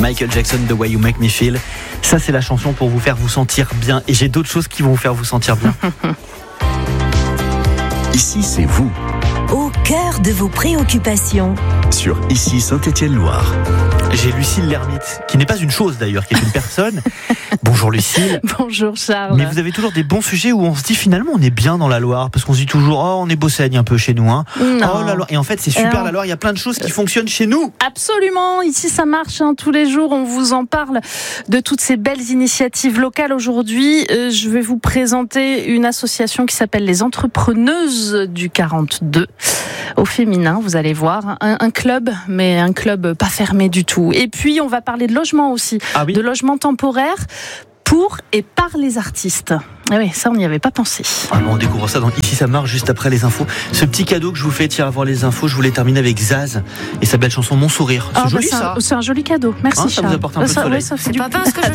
Michael Jackson, The Way You Make Me Feel. Ça, c'est la chanson pour vous faire vous sentir bien. Et j'ai d'autres choses qui vont vous faire vous sentir bien. Ici, c'est vous. Au cœur de vos préoccupations. Sur Ici Saint-Étienne-Loire. J'ai Lucille l'ermite, qui n'est pas une chose d'ailleurs, qui est une personne. Bonjour Lucille. Bonjour Charles. Mais vous avez toujours des bons sujets où on se dit finalement on est bien dans la Loire, parce qu'on se dit toujours on est Bossaigne un peu chez nous. Hein. Oh la Loire. Et en fait c'est super la Loire, il y a plein de choses qui fonctionnent chez nous. Absolument, ici ça marche tous les jours, on vous en parle de toutes ces belles initiatives locales. Aujourd'hui, je vais vous présenter une association qui s'appelle les Entrepreneuses du 42. Au féminin, vous allez voir, un club, mais un club pas fermé du tout. Et puis, on va parler de logement aussi, de logement temporaire pour et par les artistes. Ah oui, ça, on n'y avait pas pensé. On découvre ça dans Ici ça marche, juste après les infos. Ce petit cadeau que je vous fais, avant les infos, je voulais terminer avec Zaz et sa belle chanson Mon Sourire. C'est joli ça. C'est un joli cadeau. Merci Charles. Ça vous apporte un peu de soleil. C'est pas parce que